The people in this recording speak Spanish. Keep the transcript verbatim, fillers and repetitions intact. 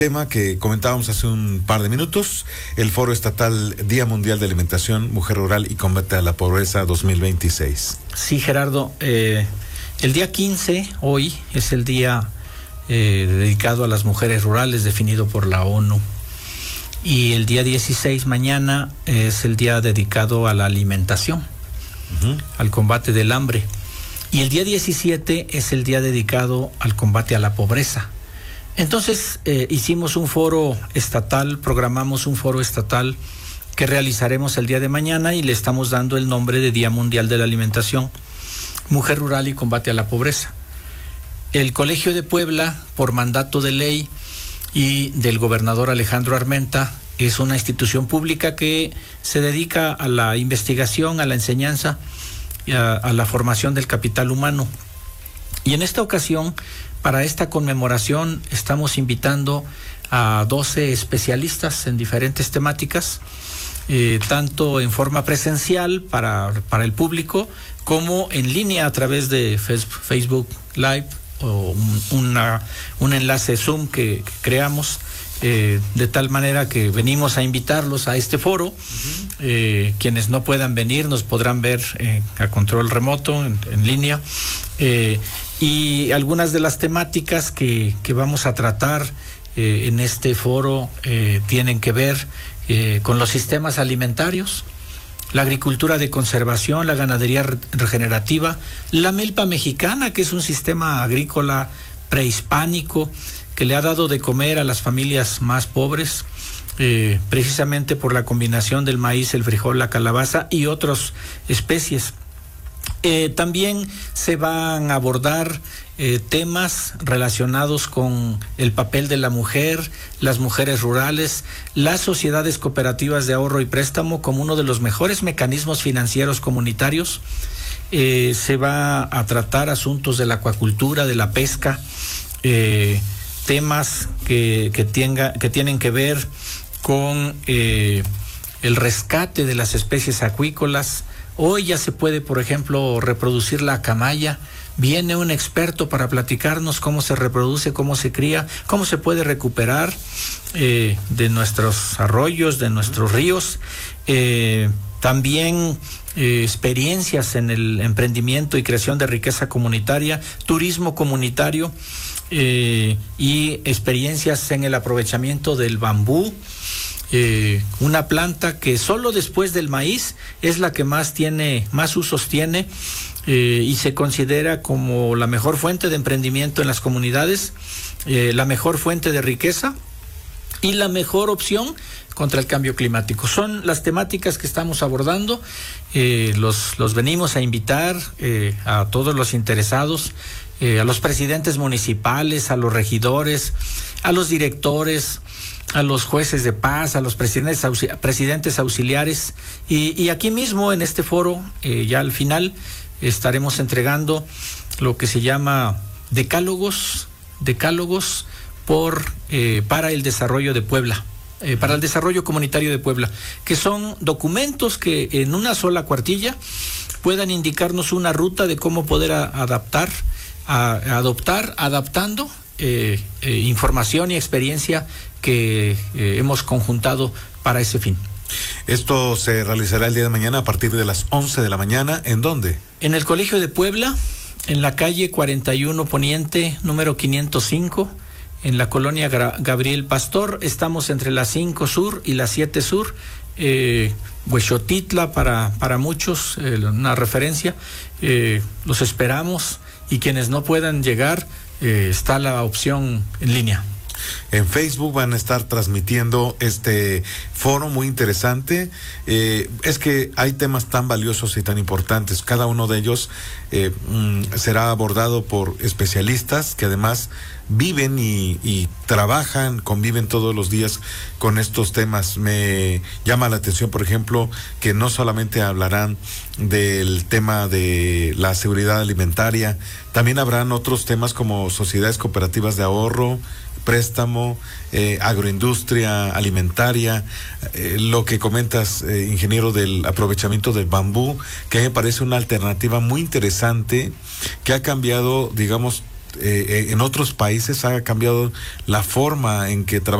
Tema que comentábamos hace un par de minutos, el Foro Estatal Día Mundial de Alimentación, Mujer Rural y Combate a la Pobreza dos mil veintiséis. Sí, Gerardo, eh, el día quince, hoy, es el día eh, dedicado a las mujeres rurales definido por la ONU. Y el día dieciséis, mañana, es el día dedicado a la alimentación, uh-huh. al combate del hambre. Y el día diecisiete es el día dedicado al combate a la pobreza. Entonces eh, hicimos un foro estatal, programamos un foro estatal que realizaremos el día de mañana y le estamos dando el nombre de Día Mundial de la Alimentación, Mujer Rural y Combate a la Pobreza. El Colegio de Puebla, por mandato de ley y del gobernador Alejandro Armenta, es una institución pública que se dedica a la investigación, a la enseñanza y a, a la formación del capital humano. Y en esta ocasión, para esta conmemoración, estamos invitando a doce especialistas en diferentes temáticas, eh, tanto en forma presencial para, para el público, como en línea a través de Facebook Live o un, una, un enlace Zoom que, que creamos, eh, de tal manera que venimos a invitarlos a este foro. Uh-huh. eh, quienes no puedan venir nos podrán ver eh, a control remoto, en, en línea. Eh, Y algunas de las temáticas que, que vamos a tratar eh, en este foro eh, tienen que ver eh, con los sistemas alimentarios, la agricultura de conservación, la ganadería re- regenerativa, la milpa mexicana, que es un sistema agrícola prehispánico que le ha dado de comer a las familias más pobres, eh, precisamente por la combinación del maíz, el frijol, la calabaza y otras especies. Eh, también se van a abordar eh, temas relacionados con el papel de la mujer, las mujeres rurales, las sociedades cooperativas de ahorro y préstamo como uno de los mejores mecanismos financieros comunitarios. Eh, se va a tratar asuntos de la acuacultura, de la pesca, eh, temas que, que, tenga, que tienen que ver con eh, el rescate de las especies acuícolas. Hoy ya se puede, por ejemplo, reproducir la camaya. Viene un experto para platicarnos cómo se reproduce, cómo se cría, cómo se puede recuperar eh, de nuestros arroyos, de nuestros ríos. Eh, también eh, experiencias en el emprendimiento y creación de riqueza comunitaria, turismo comunitario eh, y experiencias en el aprovechamiento del bambú. Eh, una planta que solo después del maíz es la que más tiene, más usos tiene eh, y se considera como la mejor fuente de emprendimiento en las comunidades, eh, la mejor fuente de riqueza y la mejor opción contra el cambio climático. Son las temáticas que estamos abordando. Eh, los, los venimos a invitar eh, a todos los interesados, eh, a los presidentes municipales, a los regidores, a los directores, a los jueces de paz, a los presidentes, auxi- presidentes auxiliares y, y aquí mismo en este foro, eh, ya al final, estaremos entregando lo que se llama decálogos, decálogos por eh, para el desarrollo de Puebla, eh, para el desarrollo comunitario de Puebla, que son documentos que en una sola cuartilla puedan indicarnos una ruta de cómo poder a, adaptar, a, a adoptar, adaptando eh, eh, información y experiencia que eh, hemos conjuntado para ese fin. Esto se realizará el día de mañana a partir de las once de la mañana. ¿En dónde? En el Colegio de Puebla, en la calle cuarenta y uno Poniente, número quinientos cinco, en la colonia Gra- Gabriel Pastor. Estamos entre la cinco Sur y la siete Sur. Eh, Huexotitla para, para muchos, eh, una referencia. Eh, los esperamos y quienes no puedan llegar, eh, está la opción en línea. En Facebook van a estar transmitiendo este foro muy interesante. Eh, es que hay temas tan valiosos y tan importantes. Cada uno de ellos eh, mm, será abordado por especialistas que además viven y, y trabajan, conviven todos los días con estos temas. Me llama la atención, por ejemplo, que no solamente hablarán del tema de la seguridad alimentaria, también habrán otros temas como sociedades cooperativas de ahorro, préstamo, eh, agroindustria alimentaria, eh, lo que comentas, eh, ingeniero, del aprovechamiento del bambú, que me parece una alternativa muy interesante que ha cambiado, digamos, eh, en otros países ha cambiado la forma en que trabajan